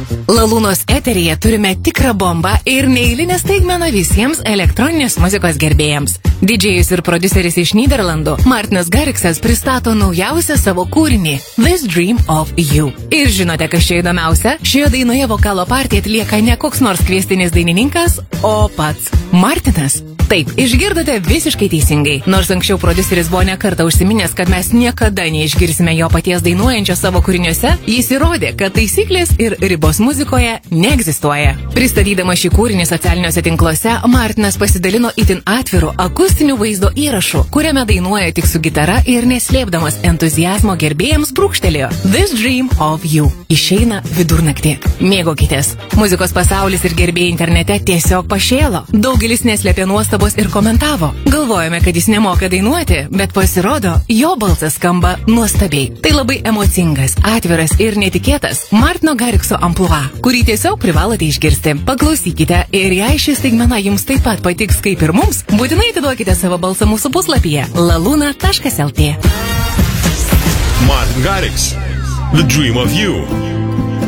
Lalūnos eteryje turime tikrą bombą ir neeilinę staigmeną visiems elektroninės muzikos gerbėjams. Didžėjus ir prodiuseris iš Nyderlandų Martinas Gariksas pristato naujausią savo kūrinį This Dream of You. Ir žinote, kas čia įdomiausia? Šioje dainoje vokalo partiją atlieka ne koks nors kviestinis dainininkas, o pats Martinas. Taip, išgirdote visiškai teisingai. Nors anksčiau prodiuseris buvo nekartą užsiminęs, kad mes niekada neišgirsime jo paties dainuojančio savo kūriniuose, jis įrodė, kad taisyklės ir ribos muzikoje neegzistuoja. Pristatydama šį kūrinį socialiniuose tinkluose, Martinas pasidalino itin atviru akustiniu vaizdo įrašu, kuriame dainuoja tik su gitara ir neslėpdamas entuziazmo gerbėjams brūkštelėjo This Dream of You. Išeina vidurnaktį. Mėgaukitės. Muzikos pasaulis ir gerbėjai internete tiesiog pašėlo. Daugelis neslėpė nuostabos ir komentavo. Galvojame, kad jis nemoka dainuoti, bet pasirodo, jo balsas skamba nuostabiai. Tai labai emocingas, atviras ir netikėtas Martino Garikso amplua, kurį tiesiog privalote išgirsti. Paklausykite ir jei ši staigmena jums taip pat patiks kaip ir mums, būtinai atiduokite savo balsą mūsų puslapyje laluna.lt. Martin Garrix, The Dream of You.